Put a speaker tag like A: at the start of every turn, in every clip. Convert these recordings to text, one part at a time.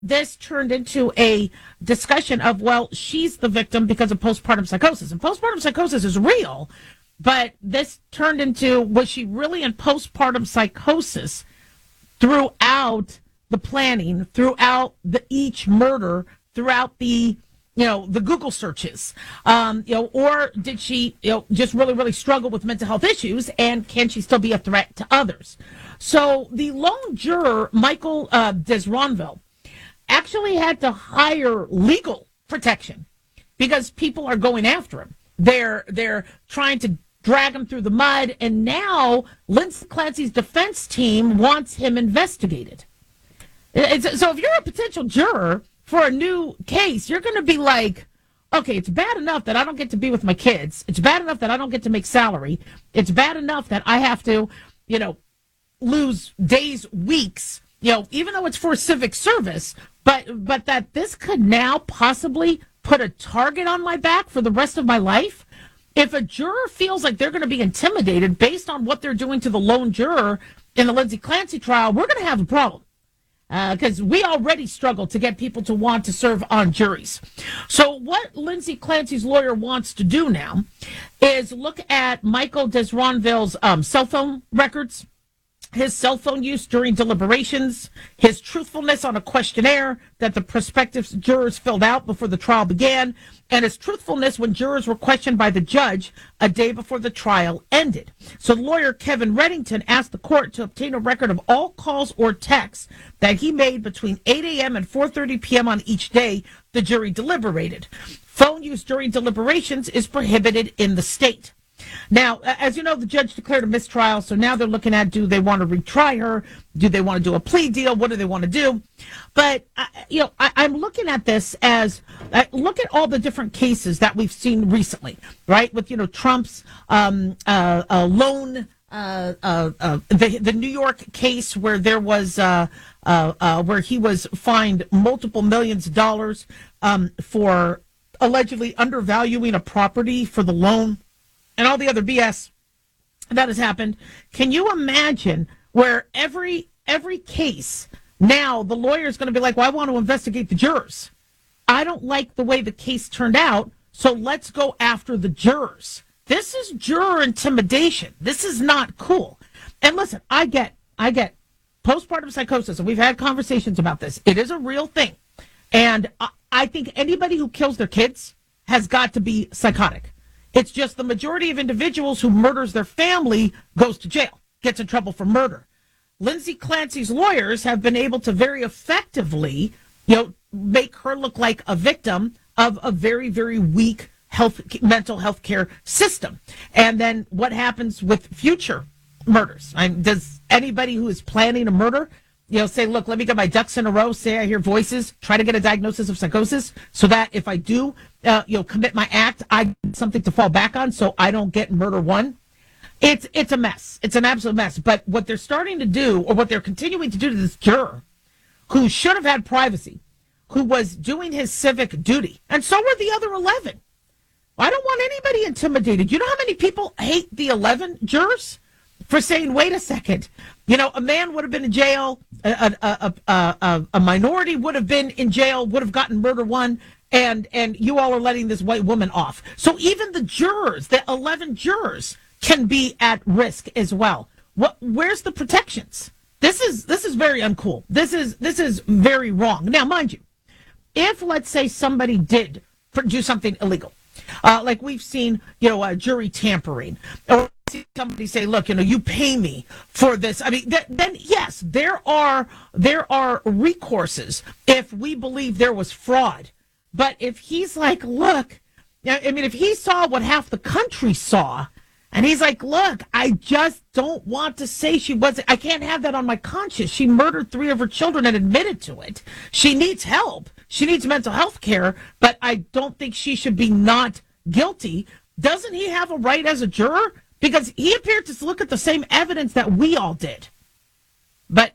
A: this turned into a discussion of, well, she's the victim because of postpartum psychosis. And postpartum psychosis is real, but this turned into, was she really in postpartum psychosis throughout the planning, throughout each murder, throughout the Google searches, or did she, just really, really struggle with mental health issues, and can she still be a threat to others? So the lone juror, Michael Desronville, actually had to hire legal protection because people are going after him. They're trying to drag him through the mud, and now Lindsay Clancy's defense team wants him investigated. So if you're a potential juror for a new case, you're going to be like, okay, it's bad enough that I don't get to be with my kids. It's bad enough that I don't get to make salary. It's bad enough that I have to, lose days, weeks, even though it's for civic service, but that this could now possibly put a target on my back for the rest of my life. If a juror feels like they're going to be intimidated based on what they're doing to the lone juror in the Lindsay Clancy trial, we're going to have a problem. Because we already struggle to get people to want to serve on juries. So what Lindsay Clancy's lawyer wants to do now is look at Michael Desronville's cell phone records, his cell phone use during deliberations, his truthfulness on a questionnaire that the prospective jurors filled out before the trial began, and his truthfulness when jurors were questioned by the judge a day before the trial ended. So lawyer Kevin Reddington asked the court to obtain a record of all calls or texts that he made between 8 a.m. and 4:30 p.m. on each day the jury deliberated. Phone use during deliberations is prohibited in the state. Now, as you know, the judge declared a mistrial, so now they're looking at, do they want to retry her? Do they want to do a plea deal? What do they want to do? But, I'm looking at this as, look at all the different cases that we've seen recently, right? With, Trump's loan, the New York case where there was, where he was fined multiple millions of dollars for allegedly undervaluing a property for the loan, and all the other BS that has happened. Can you imagine where every case now the lawyer is going to be like, well, I want to investigate the jurors. I don't like the way the case turned out, so let's go after the jurors. This is juror intimidation. This is not cool. And listen, I get postpartum psychosis, and we've had conversations about this. It is a real thing. And I think anybody who kills their kids has got to be psychotic. It's just the majority of individuals who murders their family goes to jail, gets in trouble for murder. Lindsay Clancy's lawyers have been able to very effectively, make her look like a victim of a very, very weak mental health care system. And then what happens with future murders? Does anybody who is planning a murder, say, look, let me get my ducks in a row, say I hear voices, try to get a diagnosis of psychosis so that if I do, commit my act, I get something to fall back on so I don't get murder one? It's a mess. It's an absolute mess. But what they're starting to do, or what they're continuing to do to this juror, who should have had privacy, who was doing his civic duty, and so were the other 11. I don't want anybody intimidated. You know how many people hate the 11 jurors for saying, wait a second, a man would have been in jail, a minority would have been in jail, would have gotten murder one, and you all are letting this white woman off. So even the jurors, the 11 jurors, can be at risk as well. Where's the protections? This is very uncool. This is very wrong. Now, mind you, if let's say somebody did do something illegal, like we've seen, jury tampering, or somebody say, look, you pay me for this. I mean, then yes, there are recourses if we believe there was fraud. But if he's like, look, if he saw what half the country saw, and he's like, look, I just don't want to say she wasn't, I can't have that on my conscience. She murdered 3 of her children and admitted to it. She needs help. She needs mental health care, but I don't think she should be not guilty. Doesn't he have a right as a juror? Because he appeared to look at the same evidence that we all did. But,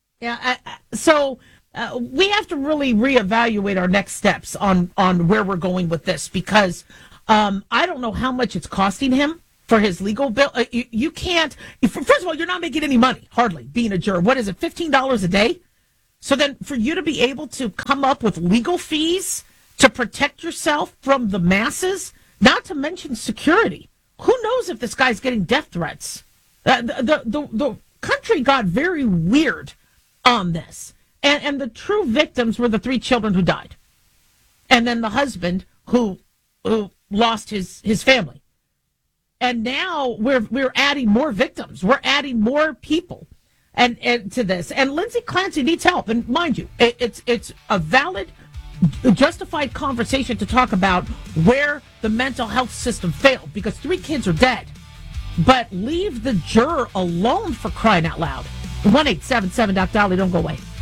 A: so we have to really reevaluate our next steps on where we're going with this, because I don't know how much it's costing him for his legal bill. You can't, first of all, you're not making any money, hardly, being a juror. What is it, $15 a day? So then for you to be able to come up with legal fees to protect yourself from the masses, not to mention security. Who knows if this guy's getting death threats? The country got very weird on this. And the true victims were the 3 children who died. And then the husband who lost his family. And now we're adding more victims. We're adding more people and to this. And Lindsay Clancy needs help. And mind you, it's a valid, justified conversation to talk about where the mental health system failed, because 3 kids are dead. But leave the juror alone, for crying out loud. 1-877-Doc Dolly, don't go away.